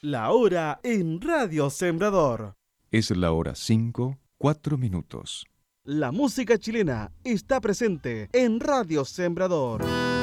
La hora en Radio Sembrador. Es la hora 5, 4 minutos. La música chilena está presente en Radio Sembrador.